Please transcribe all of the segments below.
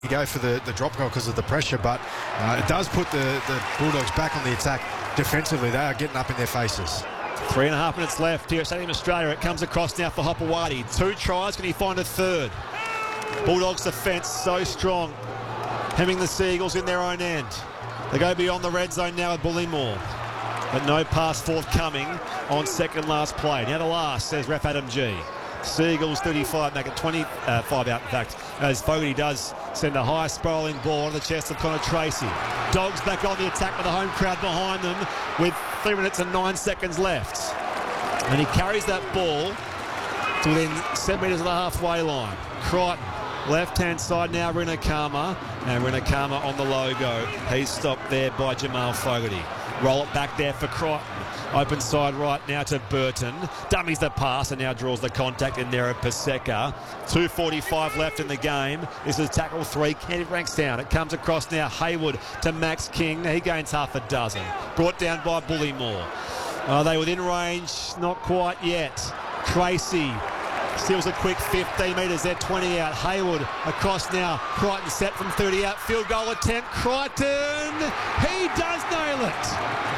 go for the drop goal because of the pressure, but it does put the Bulldogs back on the attack defensively. They are getting up in their faces. 3.5 minutes left here at Stadium Australia. It comes across now for Hopewadi. 2 tries. Can he find a third? Bulldogs defence so strong, hemming the Seagulls in their own end. They go beyond the red zone now with Bullimore, but no pass forthcoming on second last play. Now the last, says ref Adam G. Seagulls 35, make it 25 out in fact, as Fogarty does send a high spiralling ball on the chest of Connor Tracy. Dogs back on the attack with the home crowd behind them with 3 minutes and 9 seconds left. And he carries that ball to within 7 metres of the halfway line. Crichton, left-hand side now, Rinakama, and Rinakama on the logo. He's stopped there by Jamal Fogarty. Roll it back there for Crichton. Open side right now to Burton. Dummies the pass and now draws the contact in there at Paseka. 2:45 left in the game. This is tackle 3. Kenny Rankstown. It comes across now. Hayward to Max King. He gains half a dozen. Brought down by Bullimore. Are they within range? Not quite yet. Tracy steals a quick 15 metres there, 20 out. Hayward across now. Crichton set from 30 out. Field goal attempt. Crichton. He does nail it.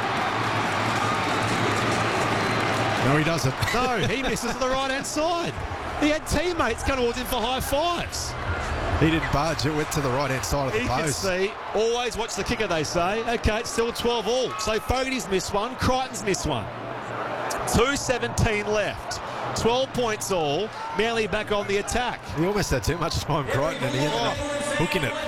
No, he doesn't. No, he misses to the right-hand side. He had teammates come towards him for high fives. He didn't budge. It went to the right-hand side of the post. You can see, always watch the kicker, they say. Okay, it's still 12 all. So Fogarty's missed one, Crichton's missed one. 2:17 left. 12 points all. Manly back on the attack. He almost had too much time, Crichton, and he ended up hooking it.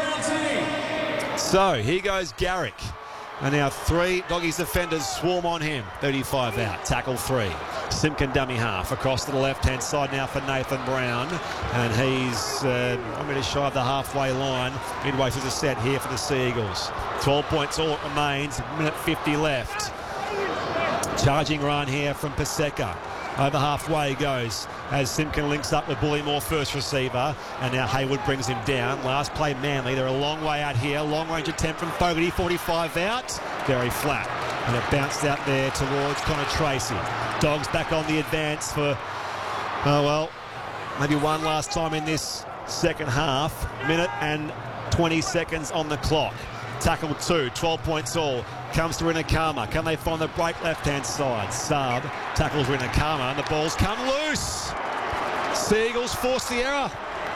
So here goes Garrick. And now 3 Doggies defenders swarm on him. 35 out. Tackle 3. Simpkin dummy half. Across to the left-hand side now for Nathan Brown. And he's 1 minute shy of the halfway line. Midway through the set here for the Seagulls. 12 points all it remains. Minute 50 left. Charging run here from Paseka. Over halfway goes as Simpkin links up with Bullimore, first receiver, and now Hayward brings him down. Last play Manly. They're a long way out here. Long range attempt from Fogarty, 45 out. Very flat. And it bounced out there towards Connor Tracy. Dogs back on the advance for, oh well, maybe one last time in this second half. Minute and 20 seconds on the clock. Tackle 2, 12 points all. Comes to Rinakama. Can they find the break left-hand side? Saab tackles Rinakama and the ball's come loose. Seagulls force the error.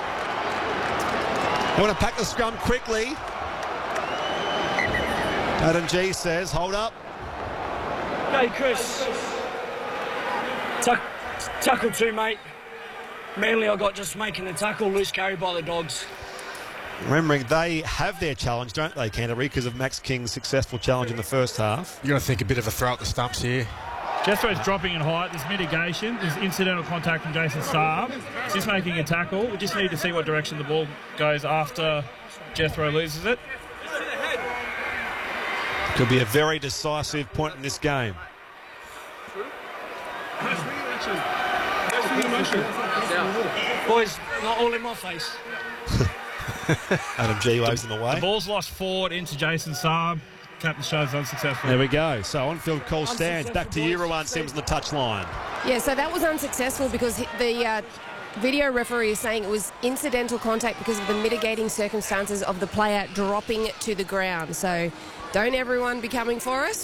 They want to pack the scrum quickly. Adam G says, hold up. Hey, Chris. Tackle 2, mate. Manly I got just making the tackle, loose carry by the Dogs. Remembering they have their challenge, don't they, Canterbury, because of Max King's successful challenge in the first half. You've got to think a bit of a throw at the stumps here. Jethro's dropping in height. There's mitigation. There's incidental contact from Jason Saab. He's just making a tackle. We just need to see what direction the ball goes after Jethro loses it. Could be a very decisive point in this game. Boys, not all in my face. Adam G waves them away. The ball's lost forward into Jason Saab. Captain shows unsuccessful. There we go. So on-field call stands. Back to you, Rowan Sims on the touchline. Yeah, so that was unsuccessful because the video referee is saying it was incidental contact because of the mitigating circumstances of the player dropping to the ground. So don't everyone be coming for us.